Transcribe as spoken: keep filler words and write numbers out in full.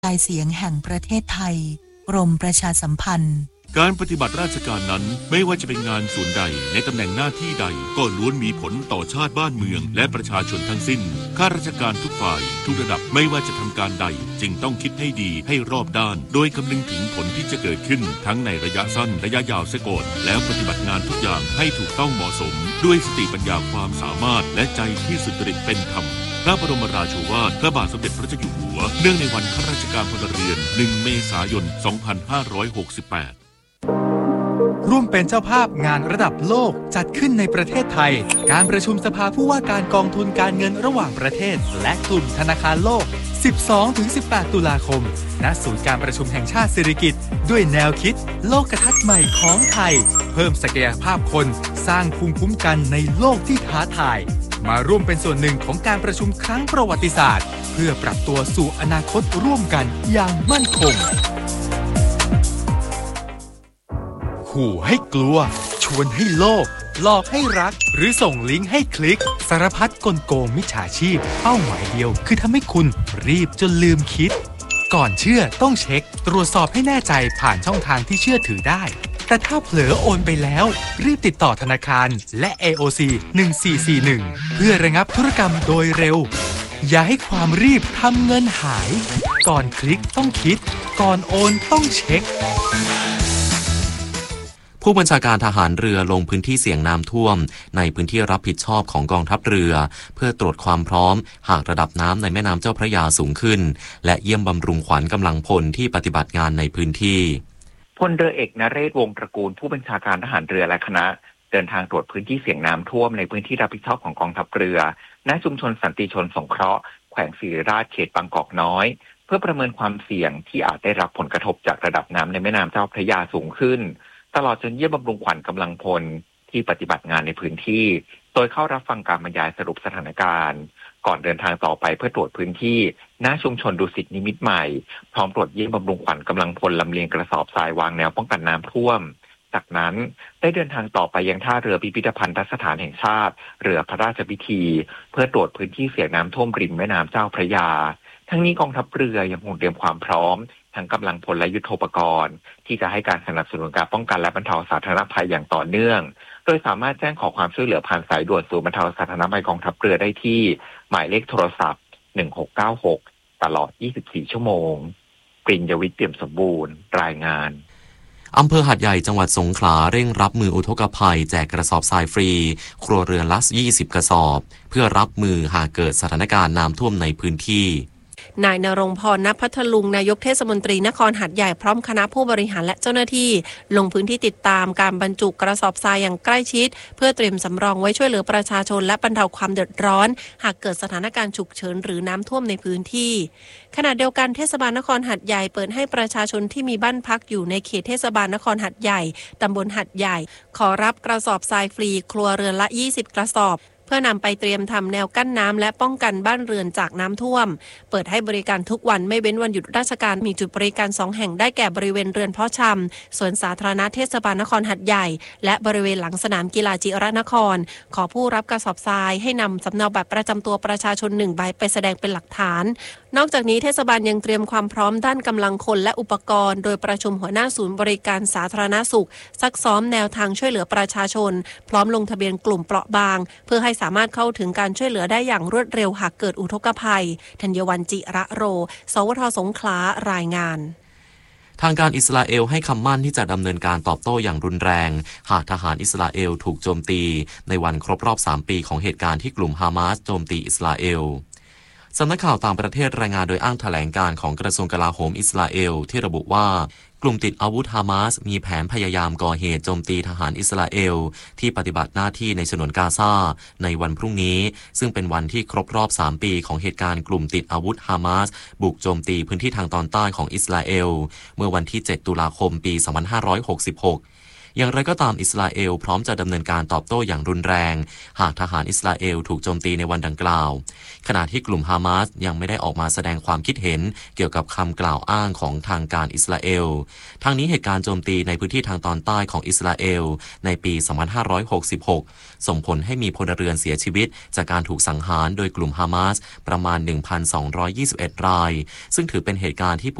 กายเสียงแห่งประเทศไทยกรมประชาสัมพันธ์การปฏิบัติราชการนั้นไม่ว่าจะเป็นงานส่วนใดในตำแหน่งหน้าที่ใดก็ล้วนมีผลต่อชาติบ้านเมืองและประชาชนทั้งสิ้นข้าราชการทุกฝ่ายทุกระดับไม่ว่าจะทำการใดจึงต้องคิดให้ดีให้รอบด้านโดยคำนึงถึงผลที่จะเกิดขึ้นทั้งในระยะสั้นระยะยาวเสียก่อนแล้วปฏิบัติงานทุกอย่างให้ถูกต้องเหมาะสมด้วยสติปัญญาความสามารถและใจที่สุจริตเป็นธรรมพระบรมราโชวาทพระบาทสมเด็จพระเจ้าอยู่หัวเนื่องในวันข้าราชการพลเรือนหนึ่งเมษายนสองพันห้าร้อยหกสิบแปดร่วมเป็นเจ้าภาพงานระดับโลกจัดขึ้นในประเทศไทยการประชุมสภาผู้ว่าการกองทุนการเงินระหว่างประเทศและกลุ่มธนาคารโลก สิบสองถึงสิบแปด ตุลาคมณศูนย์การประชุมแห่งชาติสิริกิติ์ด้วยแนวคิดโลกทัศน์ใหม่ของไทยเพิ่มศักยภาพคนสร้างภูมิคุ้มกันในโลกที่ท้าทายมาร่วมเป็นส่วนหนึ่งของการประชุมครั้งประวัติศาสตร์เพื่อปรับตัวสู่อนาคตร่วมกันอย่างมั่นคงขู่ให้กลัวชวนให้โลภหลอกให้รักหรือส่งลิงก์ให้คลิกสารพัดกลโกงมิจฉาชีพเป้าหมายเดียวคือทำให้คุณรีบจนลืมคิดก่อนเชื่อต้องเช็คตรวจสอบให้แน่ใจผ่านช่องทางที่เชื่อถือได้แต่ถ้าเผลอโอนไปแล้วรีบติดต่อธนาคารและ เอ โอ ซี หนึ่งสี่สี่หนึ่งเพื่อระงับธุรกรรมโดยเร็วอย่าให้ความรีบทำเงินหายก่อนคลิกต้องคิดก่อนโอนต้องเช็คผู้บัญชาการทหารเรือลงพื้นที่เสี่ยงน้ำท่วมในพื้นที่รับผิดชอบของกองทัพเรือเพื่อตรวจความพร้อมหากระดับน้ำในแม่น้ำเจ้าพระยาสูงขึ้นและเยี่ยมบำรุงขวัญกำลังพลที่ปฏิบัติงานในพื้นที่พลเรือเอกนเรศวงศ์ตระกูลผู้บัญชาการทหารเรือและคณะเดินทางตรวจพื้นที่เสี่ยงน้ำท่วมในพื้นที่รับผิดชอบของกองทัพเรือณชุมชนสันติชนสงเคราะห์แขวงศิริราชเขตบางกอกน้อยเพื่อประเมินความเสี่ยงที่อาจได้รับผลกระทบจากระดับน้ำในแม่น้ำเจ้าพระยาสูงขึ้นตลอดจนเยี่ยมบำรุงขวัญกำลังพลที่ปฏิบัติงานในพื้นที่โดยเข้ารับฟังการบรรยายสรุปสถานการณ์ก่อนเดินทางต่อไปเพื่อตรวจพื้นที่ณชุมชนดุสิตนิมิตรใหม่พร้อมตรวจเยี่ยมบำรุงขวัญกำลังพลลำเลียงกระสอบทรายวางแนวป้องกันน้ำท่วมจากนั้นได้เดินทางต่อไปยังท่าเรือพิพิธภัณฑสถานแห่งชาติเรือพระราชพิธีเพื่อตรวจพื้นที่เสี่ยงน้ำท่วมริมแม่น้ำเจ้าพระยาทั้งนี้กองทัพเรือยังคงเตรียมความพร้อมทั้งกำลังพลและยุทโธปกรณ์ที่จะให้การสนับสนุนการป้องกันและบรรเทาสาธารณภัยอย่างต่อเนื่องโดยสามารถแจ้งขอความช่วยเหลือผ่านสายด่วนศูนย์บรรเทาสาธารณภัยกองทัพเรือได้ที่หมายเลขโทรศัพท์หนึ่งหกเก้าหกตลอดยี่สิบสี่ชั่วโมงปริญญวิทย์เปี่ยมสมบูรณ์รายงานอำเภอหาดใหญ่จังหวัดสงขลาเร่งรับมืออุทกภัยแจกกระสอบทรายฟรีครัวเรือนละยี่สิบกระสอบเพื่อรับมือหากเกิดสถานการณ์น้ำท่วมในพื้นที่นายณรงค์พร ณ พัทลุงนายกเทศมนตรีนครหาดใหญ่พร้อมคณะผู้บริหารและเจ้าหน้าที่ลงพื้นที่ติดตามการบรรจุกระสอบทรายอย่างใกล้ชิดเพื่อเตรียมสำรองไว้ช่วยเหลือประชาชนและบรรเทาความเดือดร้อนหากเกิดสถานการณ์ฉุกเฉินหรือน้ำท่วมในพื้นที่ขณะเดียวกันเทศบาลนครหาดใหญ่เปิดให้ประชาชนที่มีบ้านพักอยู่ในเขตเทศบาลนครหาดใหญ่ตำบลหาดใหญ่ขอรับกระสอบทรายฟรีครัวเรือนละยี่สิบกระสอบเพื่อนำไปเตรียมทำแนวกั้นน้ำและป้องกันบ้านเรือนจากน้ำท่วมเปิดให้บริการทุกวันไม่เว้นวันหยุดราชการมีจุดบริการสองแห่งได้แก่บริเวณเรือนเพาะชำสวนสาธารณะเทศบาลนครหาดใหญ่และบริเวณหลังสนามกีฬาจิรนครขอผู้รับกระสอบทรายให้นำสำเนาบัตรประจำตัวประชาชนหนึ่งใบไปแสดงเป็นหลักฐานนอกจากนี้เทศบาลยังเตรียมความพร้อมด้านกำลังคนและอุปกรณ์โดยประชุมหัวหน้าศูนย์บริการสาธารณสุขซักซ้อมแนวทางช่วยเหลือประชาชนพร้อมลงทะเบียนกลุ่มเปราะบางเพื่อให้สามารถเข้าถึงการช่วยเหลือได้อย่างรวดเร็วหากเกิดอุทกภัยธัญวรรณจิระโรสวท.สงขลารายงานทางการอิสราเอลให้คำมั่นที่จะดำเนินการตอบโต้อย่างรุนแรงหากทหารอิสราเอลถูกโจมตีในวันครบรอบสามปีของเหตุการณ์ที่กลุ่มฮามาสโจมตีอิสราเอลสำนักข่าวต่างประเทศรายงานโดยอ้างแถลงการของกระทรวงกลาโหมอิสราเอลที่ระบุว่ากลุ่มติดอาวุธฮามาสมีแผนพยายามก่อเหตุโจมตีทหารอิสราเอลที่ปฏิบัติหน้าที่ในฉนวนกาซาในวันพรุ่งนี้ซึ่งเป็นวันที่ครบรอบสามปีของเหตุการณ์กลุ่มติดอาวุธฮามาสบุกโจมตีพื้นที่ทางตอนใต้ของอิสราเอลเมื่อวันที่เจ็ดตุลาคมปีสองพันห้าร้อยหกสิบหกอย่างไรก็ตามอิสราเอลพร้อมจะดำเนินการตอบโต้อย่างรุนแรงหากทหารอิสราเอลถูกโจมตีในวันดังกล่าวขณะที่กลุ่มฮามาสยังไม่ได้ออกมาแสดงความคิดเห็นเกี่ยวกับคำกล่าวอ้างของทางการอิสราเอลทางนี้เหตุการณ์โจมตีในพื้นที่ทางตอนใต้ของอิสราเอลในปีสองพันห้าร้อยหกสิบหกส่งผลให้มีพลเรือนเสียชีวิตจากการถูกสังหารโดยกลุ่มฮามาสประมาณ หนึ่งพันสองร้อยยี่สิบเอ็ด รายซึ่งถือเป็นเหตุการณ์ที่